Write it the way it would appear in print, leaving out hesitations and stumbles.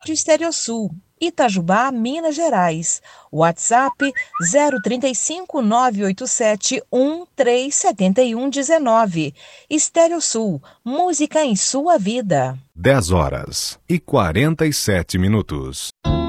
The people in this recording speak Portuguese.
de Estéreo Sul, Itajubá, Minas Gerais. WhatsApp 035 987 1371 19. Estéreo Sul, música em sua vida. 10h47.